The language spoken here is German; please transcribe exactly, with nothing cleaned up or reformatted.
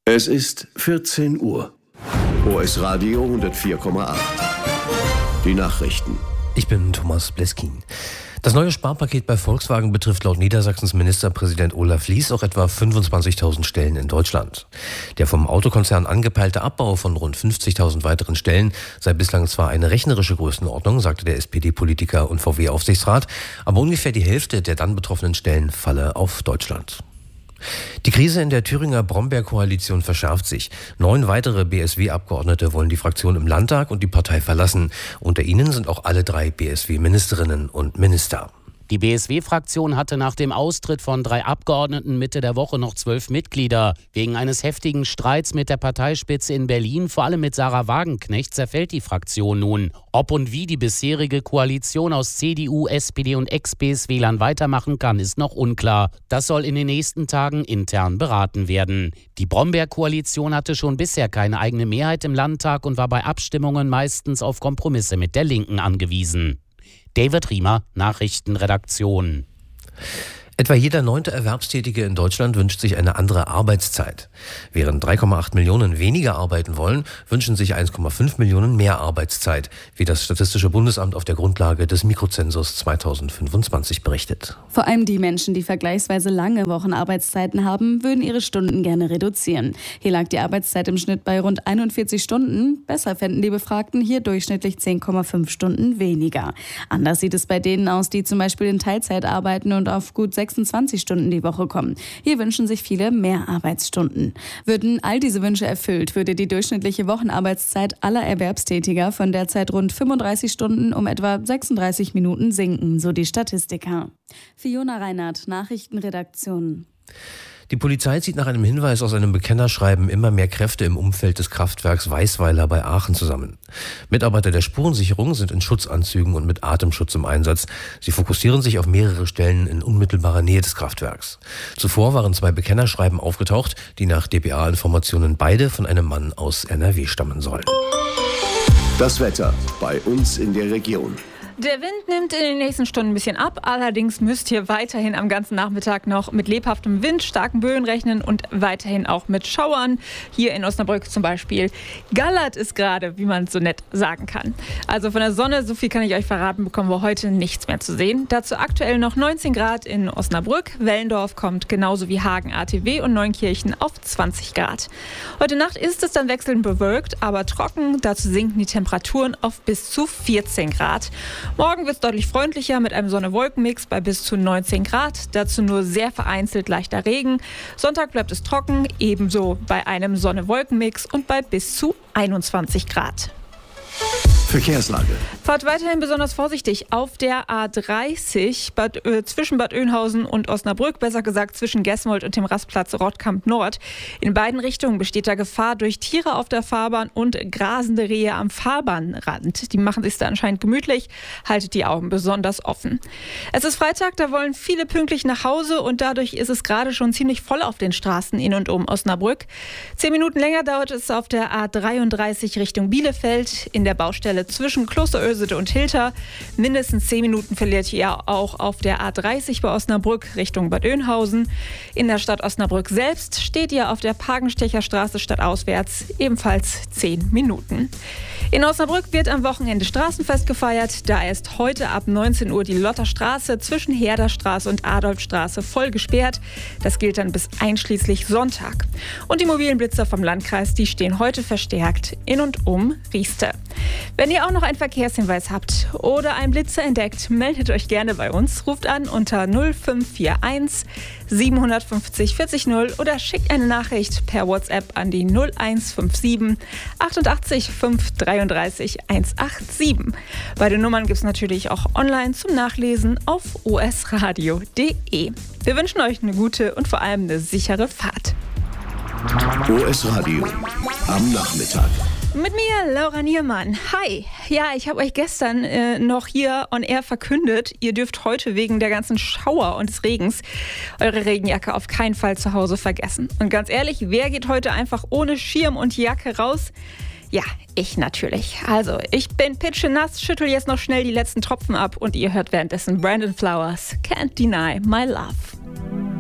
Es ist vierzehn Uhr. O S Radio hundertvier Komma acht. Die Nachrichten. Ich bin Thomas Bleskin. Das neue Sparpaket bei Volkswagen betrifft laut Niedersachsens Ministerpräsident Olaf Lies auch etwa fünfundzwanzigtausend Stellen in Deutschland. Der vom Autokonzern angepeilte Abbau von rund fünfzigtausend weiteren Stellen sei bislang zwar eine rechnerische Größenordnung, sagte der S P D-Politiker und V W-Aufsichtsrat, aber ungefähr die Hälfte der dann betroffenen Stellen falle auf Deutschland. Die Krise in der Thüringer Brombeer-Koalition verschärft sich. Neun weitere B S W-Abgeordnete wollen die Fraktion im Landtag und die Partei verlassen. Unter ihnen sind auch alle drei B S W-Ministerinnen und Minister. Die B S W-Fraktion hatte nach dem Austritt von drei Abgeordneten Mitte der Woche noch zwölf Mitglieder. Wegen eines heftigen Streits mit der Parteispitze in Berlin, vor allem mit Sarah Wagenknecht, zerfällt die Fraktion nun. Ob und wie die bisherige Koalition aus C D U, S P D und Ex-B S W-Lern weitermachen kann, ist noch unklar. Das soll in den nächsten Tagen intern beraten werden. Die Brombeer-Koalition hatte schon bisher keine eigene Mehrheit im Landtag und war bei Abstimmungen meistens auf Kompromisse mit der Linken angewiesen. David Riemer, Nachrichtenredaktion. Etwa jeder neunte Erwerbstätige in Deutschland wünscht sich eine andere Arbeitszeit. Während drei Komma acht Millionen weniger arbeiten wollen, wünschen sich eins Komma fünf Millionen mehr Arbeitszeit, wie das Statistische Bundesamt auf der Grundlage des Mikrozensus zweitausendfünfundzwanzig berichtet. Vor allem die Menschen, die vergleichsweise lange Wochenarbeitszeiten haben, würden ihre Stunden gerne reduzieren. Hier lag die Arbeitszeit im Schnitt bei rund einundvierzig Stunden. Besser fänden die Befragten hier durchschnittlich zehn Komma fünf Stunden weniger. Anders sieht es bei denen aus, die zum Beispiel in Teilzeit arbeiten und auf gut sechsundzwanzig Stunden die Woche kommen. Hier wünschen sich viele mehr Arbeitsstunden. Würden all diese Wünsche erfüllt, würde die durchschnittliche Wochenarbeitszeit aller Erwerbstätiger von derzeit rund fünfunddreißig Stunden um etwa sechsunddreißig Minuten sinken, so die Statistiker. Fiona Reinhardt, Nachrichtenredaktion. Die Polizei zieht nach einem Hinweis aus einem Bekennerschreiben immer mehr Kräfte im Umfeld des Kraftwerks Weißweiler bei Aachen zusammen. Mitarbeiter der Spurensicherung sind in Schutzanzügen und mit Atemschutz im Einsatz. Sie fokussieren sich auf mehrere Stellen in unmittelbarer Nähe des Kraftwerks. Zuvor waren zwei Bekennerschreiben aufgetaucht, die nach D P A-Informationen beide von einem Mann aus N R W stammen sollen. Das Wetter bei uns in der Region. Der Wind nimmt in den nächsten Stunden ein bisschen ab, allerdings müsst ihr weiterhin am ganzen Nachmittag noch mit lebhaftem Wind, starken Böen rechnen und weiterhin auch mit Schauern. Hier in Osnabrück zum Beispiel gallert es gerade, wie man es so nett sagen kann. Also von der Sonne, so viel kann ich euch verraten, bekommen wir heute nichts mehr zu sehen. Dazu aktuell noch neunzehn Grad in Osnabrück, Wellendorf kommt genauso wie Hagen A T W und Neunkirchen auf zwanzig Grad. Heute Nacht ist es dann wechselnd bewölkt, aber trocken, dazu sinken die Temperaturen auf bis zu vierzehn Grad. Morgen wird es deutlich freundlicher mit einem Sonne-Wolken-Mix bei bis zu neunzehn Grad. Dazu nur sehr vereinzelt leichter Regen. Sonntag bleibt es trocken, ebenso bei einem Sonne-Wolken-Mix und bei bis zu einundzwanzig Grad. Verkehrslage. Fahrt weiterhin besonders vorsichtig auf der A dreißig Bad, äh, zwischen Bad Oeynhausen und Osnabrück, besser gesagt zwischen Gesmold und dem Rastplatz Rottkamp Nord. In beiden Richtungen besteht da Gefahr durch Tiere auf der Fahrbahn und grasende Rehe am Fahrbahnrand. Die machen sich da anscheinend gemütlich. Haltet die Augen besonders offen. Es ist Freitag, da wollen viele pünktlich nach Hause und dadurch ist es gerade schon ziemlich voll auf den Straßen in und um Osnabrück. Zehn Minuten länger dauert es auf der A dreiunddreißig Richtung Bielefeld in der Baustelle zwischen Klosterösede und Hilter. Mindestens zehn Minuten verliert ihr auch auf der A dreißig bei Osnabrück Richtung Bad Oeynhausen. In der Stadt Osnabrück selbst steht ihr auf der Pagenstecher Straße stadtauswärts ebenfalls zehn Minuten. In Osnabrück wird am Wochenende Straßenfest gefeiert. Da ist heute ab neunzehn Uhr die Lotterstraße zwischen Herderstraße und Adolfstraße voll gesperrt. Das gilt dann bis einschließlich Sonntag. Und die mobilen Blitzer vom Landkreis, die stehen heute verstärkt in und um Rieste. Wenn ihr auch noch einen Verkehrshinweis habt oder einen Blitzer entdeckt, meldet euch gerne bei uns. Ruft an unter null fünf vier eins sieben fünf null vier null oder schickt eine Nachricht per WhatsApp an die null eins fünf sieben achtundachtzig fünf dreiunddreißig hundertsiebenundachtzig. Beide Nummern gibt es natürlich auch online zum Nachlesen auf o s radio punkt d e. Wir wünschen euch eine gute und vor allem eine sichere Fahrt. O S Radio am Nachmittag. Mit mir, Laura Niermann. Hi. Ja, ich habe euch gestern äh, noch hier on air verkündet, ihr dürft heute wegen der ganzen Schauer und des Regens eure Regenjacke auf keinen Fall zu Hause vergessen. Und ganz ehrlich, wer geht heute einfach ohne Schirm und Jacke raus? Ja, ich natürlich. Also, ich bin pitschenass, schüttel jetzt noch schnell die letzten Tropfen ab und ihr hört währenddessen Brandon Flowers, Can't Deny My Love.